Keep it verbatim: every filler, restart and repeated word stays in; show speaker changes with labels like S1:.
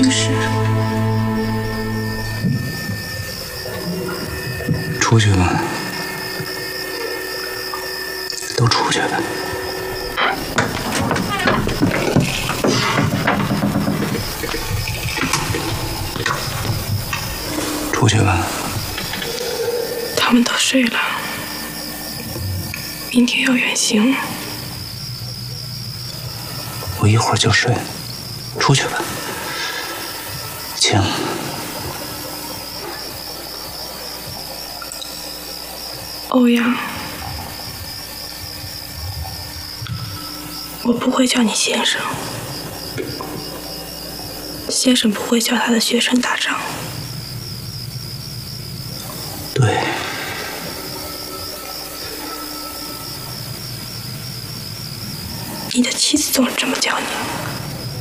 S1: 心事。
S2: 出去吧，都出去吧。出去吧。
S1: 他们都睡了，明天要远行。
S2: 我一会儿就睡，出去吧，请。
S1: 欧阳，我不会叫你先生，先生不会叫他的学生打仗。
S2: 对，
S1: 你的妻子总是这么叫你。